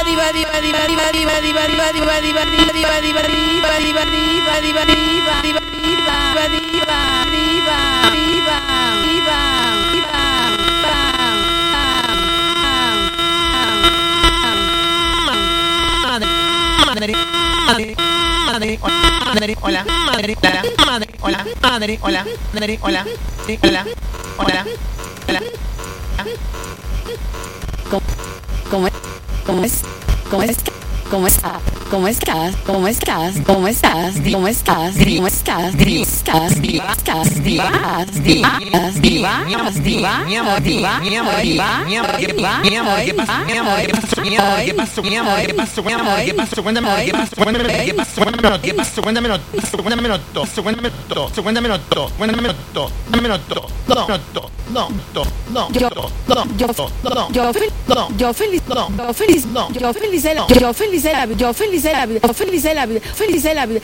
Hola, madre, hola, madre, hola, madre, hola, hola, hola, hola. ¿Cómo estás? Yo feliz de la vida,